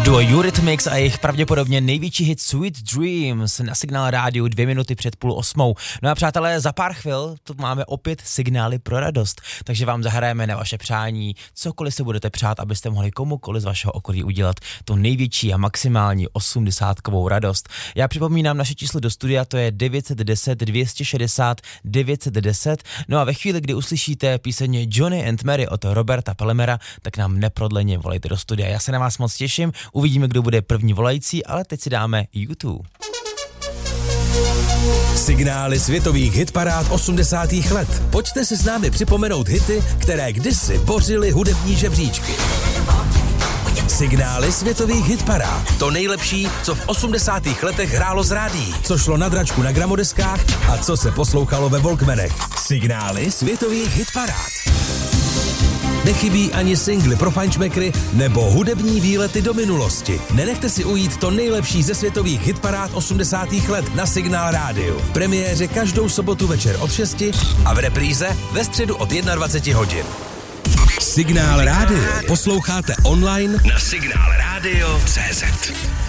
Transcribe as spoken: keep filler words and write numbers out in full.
Duo Eurythmics a jejich pravděpodobně největší hit Sweet Dreams na Signál rádiu dvě minuty před půl osmou. No a přátelé, za pár chvil tu máme opět signály pro radost, takže vám zahrajeme na vaše přání, cokoliv se budete přát, abyste mohli komukoliv z vašeho okolí udělat tu největší a maximální osmdesátkovou radost. Já připomínám naše číslo do studia, to je devět set deset dvě stě šedesát devět set deset. No a ve chvíli, kdy uslyšíte píseň Johnny and Mary od Roberta Palmera, tak nám neprodleně volejte do studia. Já se na vás moc těším. Uvidíme, kdo bude první volající, ale teď si dáme YouTube. Signály světových hitparád osmdesátých let. Pojďte si s námi připomenout hity, které kdysi bořily hudební žebříčky. Signály světových hitparád. To nejlepší, co v osmdesátých letech hrálo z rádií, co šlo na dračku na gramodeskách a co se poslouchalo ve Walkmanech. Signály světových hitparád. Nechybí ani singly pro fajnšmekry nebo hudební výlety do minulosti. Nenechte si ujít to nejlepší ze světových hitparád osmdesátých let na Signál rádiu. V premiéře každou sobotu večer od šesti a v repríze ve středu od dvacet jedna hodin. Signál rádio posloucháte online na signál rádio tečka cé zet.